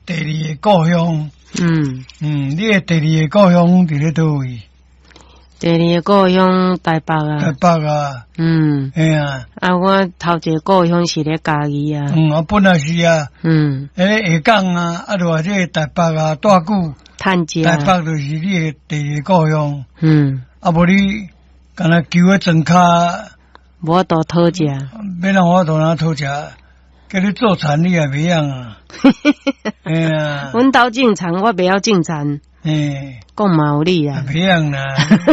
第二个故乡。你的第二个故乡伫咧倒位？ 第二个故乡台北啊。 台北啊。嘿啊。 啊，我头一个故乡是咧嘉义啊。 我本来是啊。下港啊，啊，就话这台北啊，大久。 趁食。 台北就是你的第二个故乡。啊，无你干那求个庄卡。 无多讨食。 要让我多哪讨食？叫你做田你也袂样啊。哎呀， 阮兜种田，我袂晓种田。讲嘛有理啊。 袂样啦。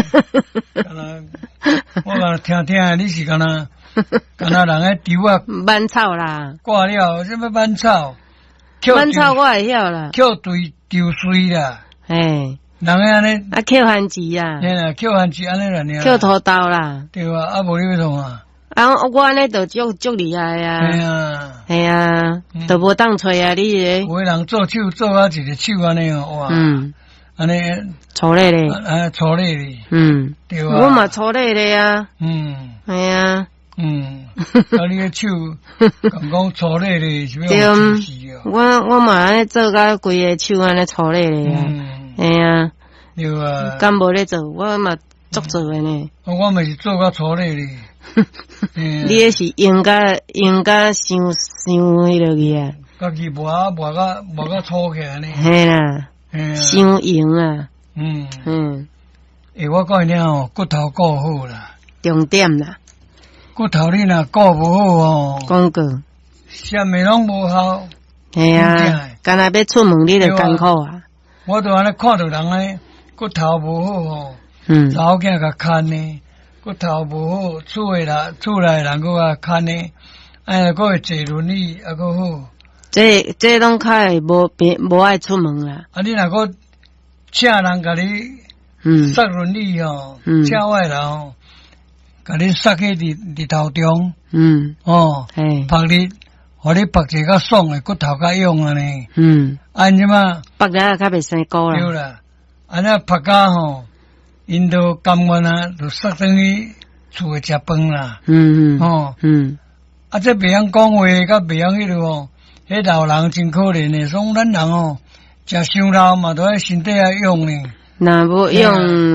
我讲听，你是干那人个丢啊？ 挽草啦。 挂了，什么挽草？ 挽草我会晓啦。 捡对丢水啦。人个安尼。 啊，捡番薯啊。 捡番薯安尼啦。 捡土豆啦。 对啊，啊无你要创啊？ 啊，我安尼就足厉害啊！系啊，都无当找啊！你个有个人做手做啊一个手安尼哦，哇！安尼粗咧咧， 粗咧咧，对啊， 我嘛粗咧咧啊，系啊， 啊你个手讲粗咧咧是要有知识哦。 我嘛安尼做甲规个手安尼粗咧咧啊，系啊， 对啊， 敢无咧做，我嘛足做诶呢。 我嘛是做甲粗咧咧。 你也是用甲伤迄落去啊！ 家己磨甲粗起安尼。 嘿啦，伤用啊。 我讲你哦，骨头顾好啦。 重点啦。 骨头你若顾无好哦。 讲过。 啥物拢无效。 系啊，干那要出门你就艰苦啊。 我都安尼看到人诶骨头无好哦。老囝甲看呢。骨头无好，厝内人搁较牵呢，搁会坐轮椅，还搁好。 这拢较会无爱出门啦。 啊，你若搁请人甲你塞轮椅吼，请外人吼，甲你塞去日头中，晒日，互你绑一个较爽诶，骨头较勇安尼。安怎嘛？ 绑了较袂生膏啦。 对啦，安尼绑甲吼。因都甘愿啊，就塞等去厝诶食饭啦。啊，这袂晓讲话，甲袂晓迄落哦，迄老人真可怜诶。所以咱人哦，食伤老嘛，都爱身体要用呢。 若无用。